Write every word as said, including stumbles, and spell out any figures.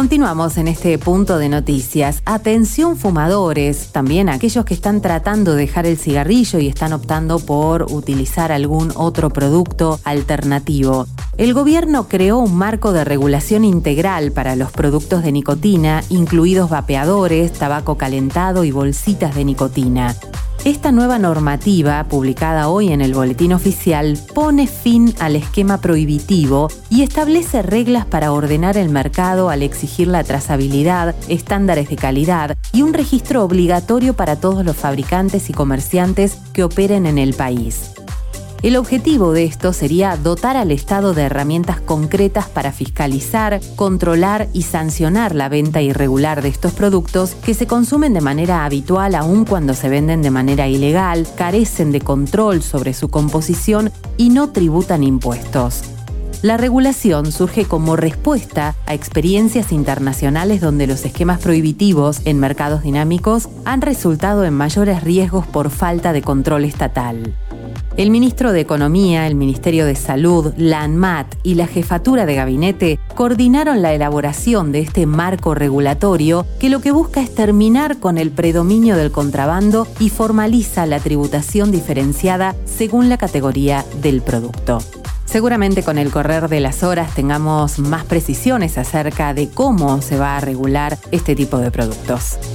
Continuamos en este punto de noticias. Atención fumadores, también aquellos que están tratando de dejar el cigarrillo y están optando por utilizar algún otro producto alternativo. El gobierno creó un marco de regulación integral para los productos de nicotina, incluidos vapeadores, tabaco calentado y bolsitas de nicotina. Esta nueva normativa, publicada hoy en el Boletín Oficial, pone fin al esquema prohibitivo y establece reglas para ordenar el mercado al exigir la trazabilidad, estándares de calidad y un registro obligatorio para todos los fabricantes y comerciantes que operen en el país. El objetivo de esto sería dotar al Estado de herramientas concretas para fiscalizar, controlar y sancionar la venta irregular de estos productos que se consumen de manera habitual aun cuando se venden de manera ilegal, carecen de control sobre su composición y no tributan impuestos. La regulación surge como respuesta a experiencias internacionales donde los esquemas prohibitivos en mercados dinámicos han resultado en mayores riesgos por falta de control estatal. El ministro de Economía, el Ministerio de Salud, la ANMAT y la Jefatura de Gabinete coordinaron la elaboración de este marco regulatorio que lo que busca es terminar con el predominio del contrabando y formaliza la tributación diferenciada según la categoría del producto. Seguramente con el correr de las horas tengamos más precisiones acerca de cómo se va a regular este tipo de productos.